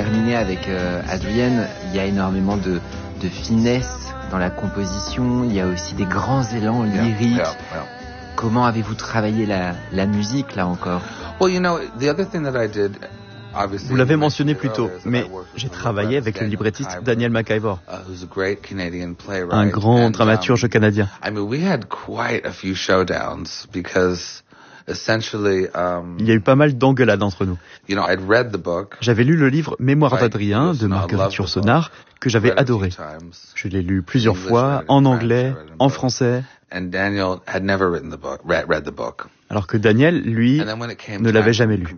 terminer avec Adrian, il y a énormément de finesse dans la composition, il y a aussi des grands élans lyriques. Comment avez-vous travaillé la musique, là encore? Vous l'avez mentionné plus tôt, mais j'ai travaillé avec le librettiste Daniel McIvor, un grand dramaturge canadien. Il y a eu pas mal d'engueulades entre nous. J'avais lu le livre Mémoires d'Adrien de Marguerite Yourcenar, que j'avais adoré. Je l'ai lu plusieurs fois, en anglais, en français. Alors que Daniel, lui, ne l'avait jamais lu.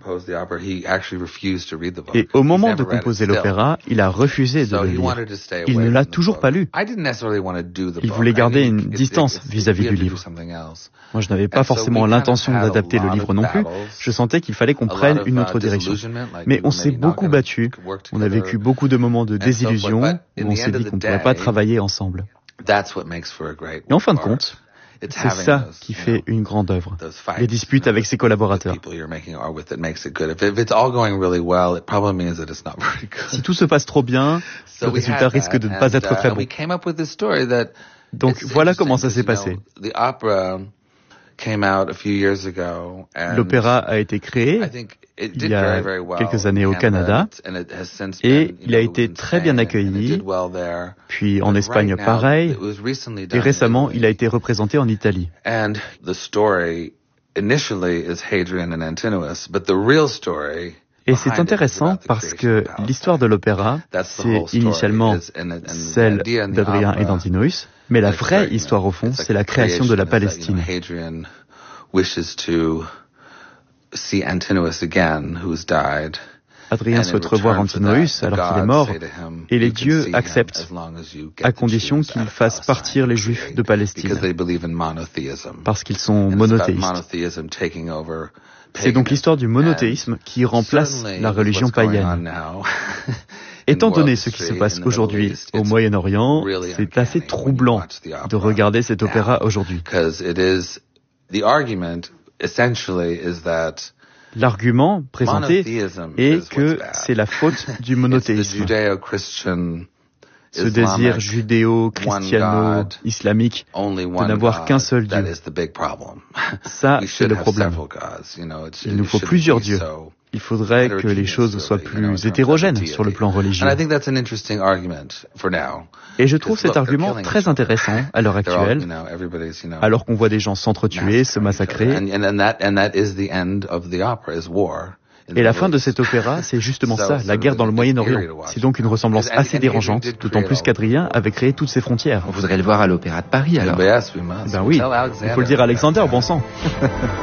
Et au moment de composer l'opéra, il a refusé de le lire. Il ne l'a toujours pas lu. Il voulait garder une distance vis-à-vis du livre. Moi, je n'avais pas forcément l'intention d'adapter le livre non plus. Je sentais qu'il fallait qu'on prenne une autre direction. Mais on s'est beaucoup battu. On a vécu beaucoup de moments de désillusion où on s'est dit qu'on ne pourrait pas travailler ensemble. Et en fin de compte, c'est ça qui fait une grande œuvre, les disputes avec ses collaborateurs. Si tout se passe trop bien, le résultat risque de ne pas être très bon. Donc voilà comment ça s'est passé. L'opéra a été créé il y a quelques années au Canada et il a été très bien accueilli, puis en Espagne pareil, et récemment il a été représenté en Italie. Et c'est intéressant parce que l'histoire de l'opéra, c'est initialement celle d'Adrien et d'Antinous, mais la vraie histoire au fond, c'est la création de la Palestine. Adrien souhaite revoir Antinous alors qu'il est mort, et les dieux acceptent, à condition qu'ils fassent partir les Juifs de Palestine, parce qu'ils sont monothéistes. C'est donc l'histoire du monothéisme qui remplace la religion païenne. Étant donné ce qui se passe aujourd'hui au Moyen-Orient, c'est assez troublant de regarder cet opéra aujourd'hui. L'argument présenté est que c'est la faute du monothéisme. Ce désir judéo-christiano-islamique de n'avoir qu'un seul Dieu. Ça, c'est le problème. Il nous faut plusieurs dieux. Il faudrait que les choses soient plus hétérogènes sur le plan religieux. Et je trouve cet argument très intéressant à l'heure actuelle, alors qu'on voit des gens s'entretuer, se massacrer. Et la fin de cet opéra, c'est justement ça, la guerre dans le Moyen-Orient. C'est donc une ressemblance assez dérangeante, d'autant plus qu'Adrien avait créé toutes ses frontières. On voudrait le voir à l'Opéra de Paris, alors. Ben oui, il faut le dire à Alexander, bon sang.